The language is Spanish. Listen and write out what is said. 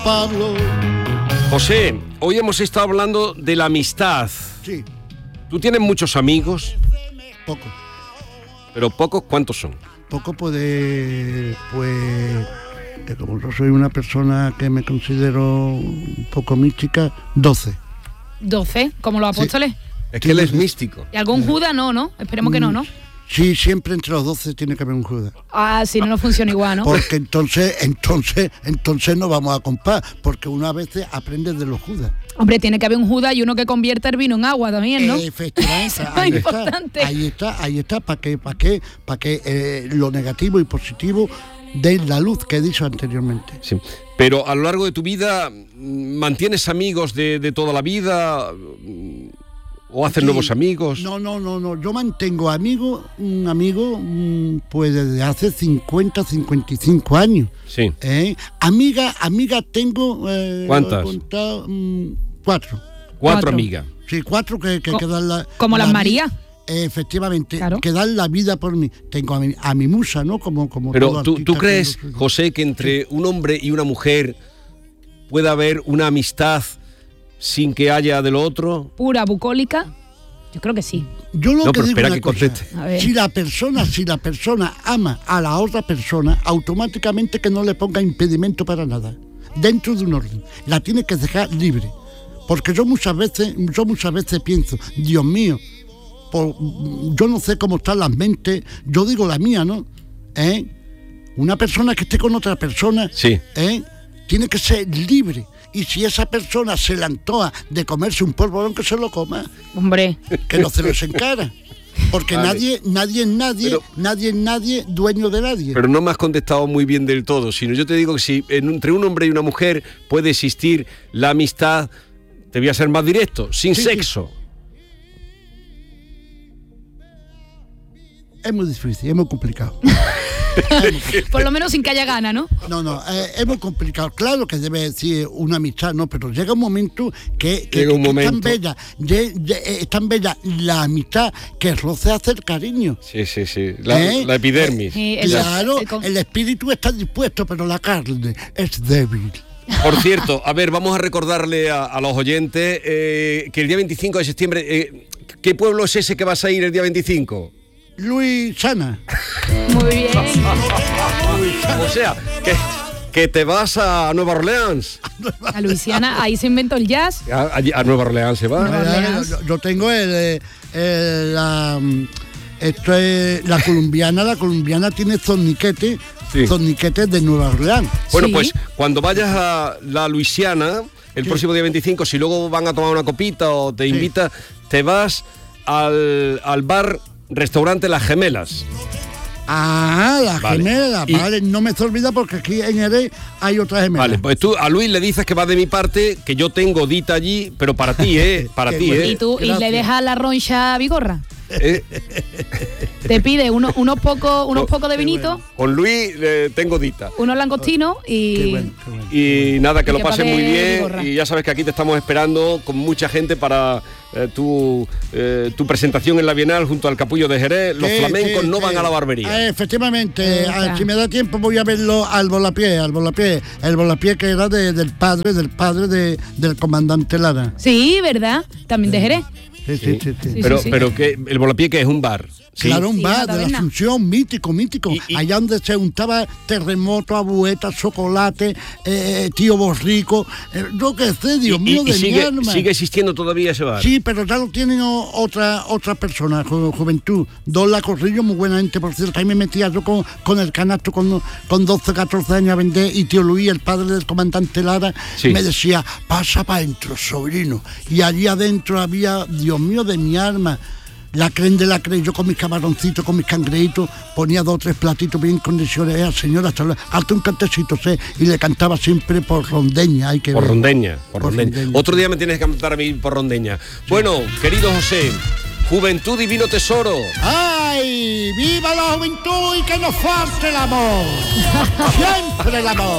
Pablo. José, hoy hemos estado hablando de la amistad. Sí, ¿Tú tienes muchos amigos? poco. ¿Pero pocos? ¿Cuántos son? Poco puede, que como yo soy una persona que me considero un poco mística, 12. 12, como los apóstoles. Es que él es místico. ¿Y algún Judas? No. Esperemos que no. Sí, siempre entre los 12 tiene que haber un Judas. Ah, si no funciona igual, ¿no? Porque entonces no vamos a comprar, porque uno a veces aprende de los Judas. Hombre, tiene que haber un Judas y uno que convierta el vino en agua también, ¿no? Efectivamente, Eso es importante. ahí está, para que lo negativo y positivo den la luz que he dicho anteriormente. Sí. Pero a lo largo de tu vida, ¿mantienes amigos de toda la vida? ¿O haces nuevos amigos? No. Yo mantengo un amigo pues desde hace 50, 55 años. Sí. Amiga tengo... ¿Cuántas? 4. Cuatro amigas. Sí, 4 que dan la... Como las Marías. Efectivamente, Claro. que dan la vida por mí. Tengo a mi musa, ¿no? Como Pero todo ¿tú artista crees, que yo soy. José, que entre un hombre y una mujer pueda haber una amistad sin que haya de lo otro? Pura, bucólica. Yo creo que sí. Yo lo No, que pero digo espera una que cosa, conteste. A ver. si la persona ama a la otra persona, automáticamente que no le ponga impedimento para nada, dentro de un orden, la tiene que dejar libre, porque yo muchas veces pienso, Dios mío, yo no sé cómo están las mentes, yo digo la mía, ¿no? Una persona que esté con otra persona, Sí. tiene que ser libre. Y si esa persona se le antoja de comerse un polvorón, que se lo coma, Hombre. que no se los encara. Porque Vale. nadie es nadie, dueño de nadie. Pero no me has contestado muy bien del todo, sino yo te digo que si entre un hombre y una mujer puede existir la amistad, te voy a ser más directo, sin Sí, sexo. Es muy difícil, es muy complicado. Por lo menos sin que haya gana, ¿no? No, es muy complicado. Claro que debe decir una amistad, ¿no? Pero llega un momento que Llega un momento. es tan bella la amistad que roce hace el cariño. Sí. La epidermis. Claro, el espíritu está dispuesto, pero la carne es débil. Por cierto, a ver, vamos a recordarle a los oyentes que el día 25 de septiembre, ¿qué pueblo es ese que vas a ir el día 25? Luisana. Muy bien. O sea, que te vas a Nueva Orleans. A Luisiana, ahí se inventó el jazz. A Nueva Orleans se va. Nueva Orleans. Yo tengo la colombiana. La colombiana tiene zorniquetes, Sí. zorniquetes de Nueva Orleans. Bueno, Sí. pues cuando vayas a la Luisiana, el próximo día 25, si luego van a tomar una copita o te invita, te vas al bar restaurante Las Gemelas. La Vale. gemela, Y- vale, no me se olvida porque aquí en Jerez hay otra gemela. Vale, pues tú a Luis le dices que va de mi parte, que yo tengo dita allí, pero para ti, para Qué ti, bueno. Y tú, y Gracias. le dejas la roncha a Vigorra. Eh, Te pide unos pocos de vinito, Con Luis tengo dita. unos langostinos y... Qué bueno, qué bueno. Y nada, que Y lo que pases pague muy bien. Vigorra. Y ya sabes que aquí te estamos esperando con mucha gente para tu presentación en la Bienal junto al Capullo de Jerez. Los flamencos no van a la barbería. Efectivamente, Esa. si me da tiempo voy a verlo al volapié. El volapié que era del padre del comandante Lara. Sí, ¿verdad? También de Jerez. Sí. Sí, Pero que el Volapié, que es un bar. ¿sí? Claro, un Sí, bar una de la taberna. Asunción, mítico. Y- Allá donde se untaba terremoto, abueta, chocolate, tío borrico, yo qué sé, Dios mío de mi sigue, alma. sigue existiendo todavía ese bar. Sí, pero ya lo tienen otra persona, juventud. Don La Corrillo, muy buena gente, por cierto. Ahí me metía yo con el canasto con 12, 14 años a vender, y tío Luis, el padre del comandante Lara, Sí. me decía, pasa para adentro, sobrino. Y allí adentro había, Dios mío de mi alma, la creen de la creen, yo con mis camaroncitos, con mis cangrejitos, ponía 2 o 3 platitos bien condiciones, señora, hazte un cantecito, sé, y le cantaba siempre por rondeña, hay que Por ver. rondeña, Por rondeña. Otro día me tienes que cantar a mí por rondeña. Bueno, querido José, juventud divino tesoro. ¡Ay! ¡Viva la juventud y que nos falte el amor! ¡Siempre el amor!